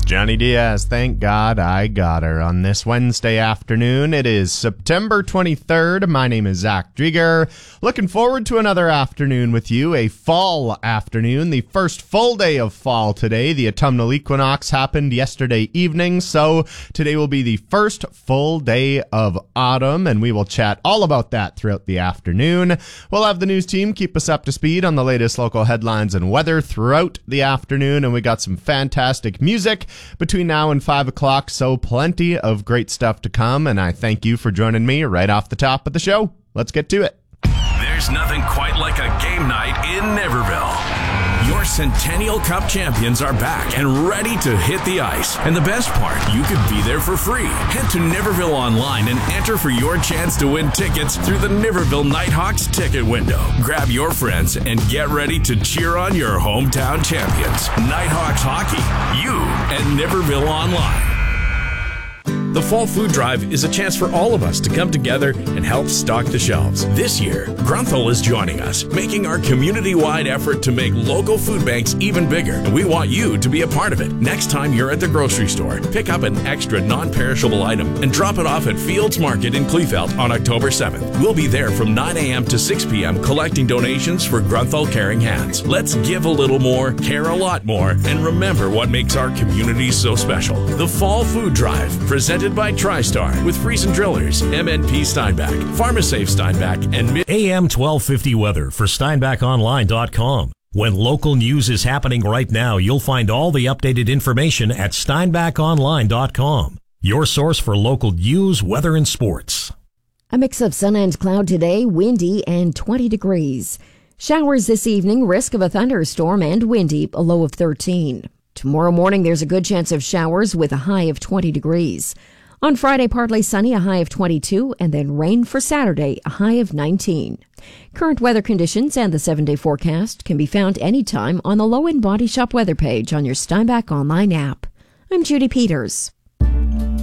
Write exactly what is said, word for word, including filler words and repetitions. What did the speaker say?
Johnny Diaz, thank God I got her. On this Wednesday afternoon, it is September twenty-third. My name is Zach Drieger. Looking forward to another afternoon with you, a fall afternoon, the first full day of fall today. The autumnal equinox happened yesterday evening, so today will be the first full day of autumn, and we will chat all about that throughout the afternoon. We'll have the news team keep us up to speed on the latest local headlines and weather throughout the afternoon, and we got some fantastic music between now and five o'clock, so plenty of great stuff to come, and I thank you for joining me right off the top of the show. Let's get to it. There's nothing quite like a game night in Niverville. Your Centennial Cup champions are back and ready to hit the ice. And the best part, you could be there for free. Head to Niverville Online and enter for your chance to win tickets through the Niverville Nighthawks ticket window. Grab your friends and get ready to cheer on your hometown champions. Nighthawks Hockey, you and Niverville Online. The Fall Food Drive is a chance for all of us to come together and help stock the shelves. This year, Grunthal is joining us, making our community-wide effort to make local food banks even bigger, and we want you to be a part of it. Next time you're at the grocery store, pick up an extra non-perishable item and drop it off at Fields Market in Kleefeld on October seventh. We'll be there from nine a.m. to six p.m. collecting donations for Grunthal Caring Hands. Let's give a little more, care a lot more, and remember what makes our community so special. The Fall Food Drive, presented by TriStar with Friesen Drillers, M N P Steinbach, PharmaSafe Steinbach, and Mid- A M twelve fifty weather for Steinbach Online dot com. When local news is happening right now, you'll find all the updated information at Steinbach Online dot com. Your source for local news, weather, and sports. A mix of sun and cloud today, windy and twenty degrees. Showers this evening, risk of a thunderstorm and windy, a low of thirteen. Tomorrow morning, there's a good chance of showers with a high of twenty degrees. On Friday, partly sunny, a high of twenty-two, and then rain for Saturday, a high of nineteen. Current weather conditions and the seven-day forecast can be found anytime on the Low End Body Shop weather page on your Steinbach Online app. I'm Judy Peters.